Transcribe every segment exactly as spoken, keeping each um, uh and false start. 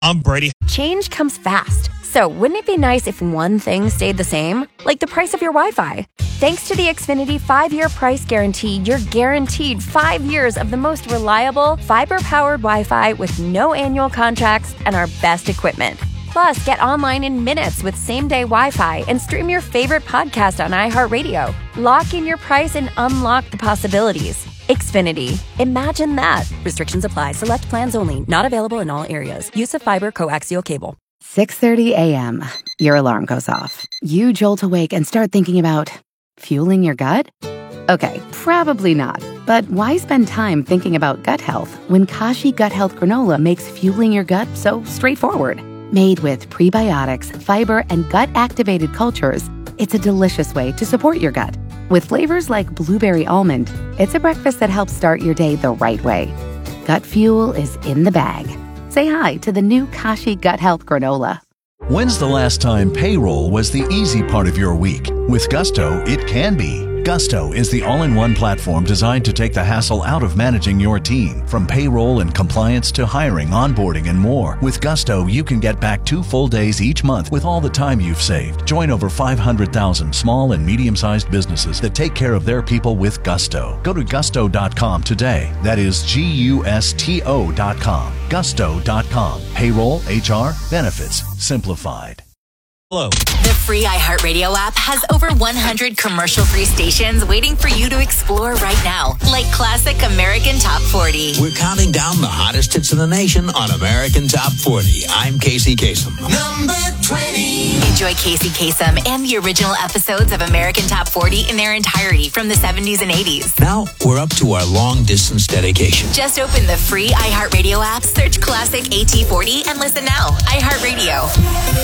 I'm Brady. Change comes fast. So wouldn't it be nice if one thing stayed the same? Like the price of your Wi-Fi. Thanks to the Xfinity five-year price guarantee, you're guaranteed five years of the most reliable, fiber-powered Wi-Fi with no annual contracts and our best equipment. Plus, get online in minutes with same-day Wi-Fi and stream your favorite podcast on iHeartRadio. Lock in your price and unlock the possibilities. Xfinity. Imagine that. Restrictions apply. Select plans only. Not available in all areas. Use of fiber coaxial cable. six thirty a.m. Your alarm goes off. You jolt awake and start thinking about fueling your gut? Okay, probably not. But why spend time thinking about gut health when Kashi Gut Health Granola makes fueling your gut so straightforward? Made with prebiotics, fiber, and gut-activated cultures, it's a delicious way to support your gut. With flavors like blueberry almond, it's a breakfast that helps start your day the right way. Gut fuel is in the bag. Say hi to the new Kashi Gut Health Granola. When's the last time payroll was the easy part of your week? With Gusto, it can be. Gusto is the all-in-one platform designed to take the hassle out of managing your team. From payroll and compliance to hiring, onboarding, and more. With Gusto, you can get back two full days each month with all the time you've saved. Join over five hundred thousand small and medium-sized businesses that take care of their people with Gusto. Go to gusto dot com today. That is G U S T O dot com. gusto dot com. Payroll, H R, benefits, simplified. Hello. The free iHeartRadio app has over one hundred commercial-free stations waiting for you to explore right now, like classic American Top forty. We're counting down the hottest hits in the nation on American Top forty. I'm Casey Kasem. Number twenty. Enjoy Casey Kasem and the original episodes of American Top forty in their entirety from the seventies and eighties. Now we're up to our long-distance dedication. Just open the free iHeartRadio app, search classic A T forty, and listen now. iHeartRadio.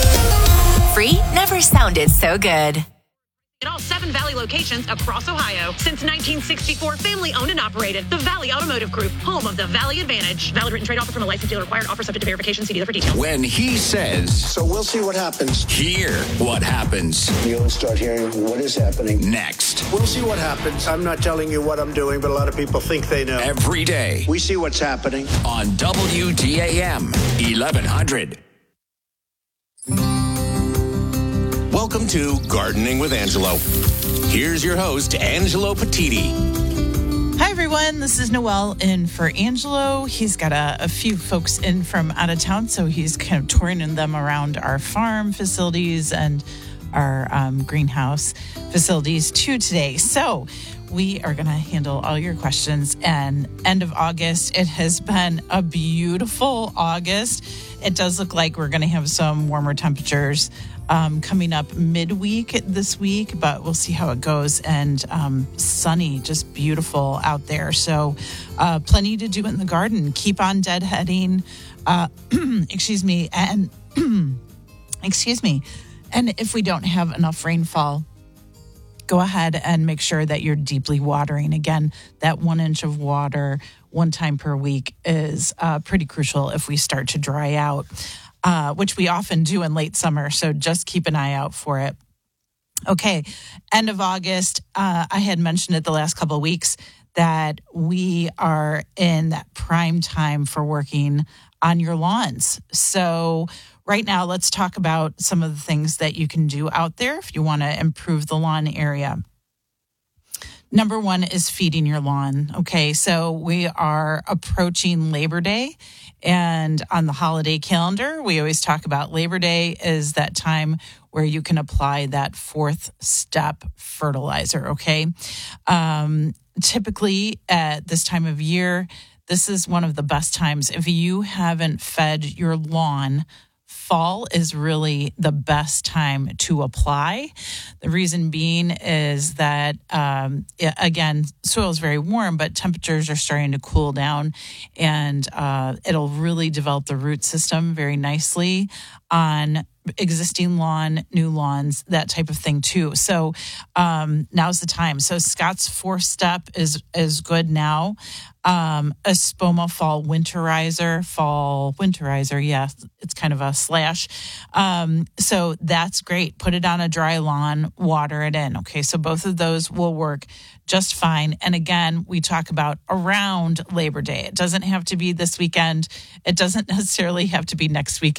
Free never sounded so good. At all seven Valley locations across Ohio. Since nineteen sixty-four, family-owned and operated. The Valley Automotive Group, home of the Valley Advantage. Valid written trade offer from a licensed dealer required. Offer subject to verification. See dealer for details. When he says... So we'll see what happens. Hear what happens. You'll start hearing what is happening. Next. We'll see what happens. I'm not telling you what I'm doing, but a lot of people think they know. Every day. We see what's happening. On W D A M, eleven hundred. Welcome to Gardening with Angelo. Here's your host, Angelo Petiti. Hi, everyone. This is Noelle in for Angelo. He's got a, a few folks in from out of town, so he's kind of touring them around our farm facilities and our um, greenhouse facilities too today. So we are going to handle all your questions. And end of August, it has been a beautiful August. It does look like we're going to have some warmer temperatures Um, coming up midweek this week, but we'll see how it goes. And um, sunny, just beautiful out there. So uh, plenty to do in the garden. Keep on deadheading. Uh, excuse me. And excuse me. And if we don't have enough rainfall, go ahead and make sure that you're deeply watering. Again, that one inch of water one time per week is uh, pretty crucial if we start to dry out. Uh, which we often do in late summer, so just keep an eye out for it. Okay, end of August, uh, I had mentioned it the last couple of weeks that we are in that prime time for working on your lawns. So right now, let's talk about some of the things that you can do out there if you want to improve the lawn area. Number one is feeding your lawn. Okay, so we are approaching Labor Day, and on the holiday calendar, we always talk about Labor Day is that time where you can apply that fourth step fertilizer, okay? Um, typically at this time of year, this is one of the best times. If you haven't fed your lawn, fall is really the best time to apply. The reason being is that, um, again, soil is very warm, but temperatures are starting to cool down, and uh, it'll really develop the root system very nicely on existing lawn, new lawns, that type of thing too. So um, now's the time. So Scott's fourth step is is good now. Um, Espoma Fall Winterizer, Fall Winterizer, yeah, it's kind of a slash. Um, so that's great. Put it on a dry lawn, water it in. Okay, so both of those will work just fine. And again, we talk about around Labor Day. It doesn't have to be this weekend. It doesn't necessarily have to be next weekend.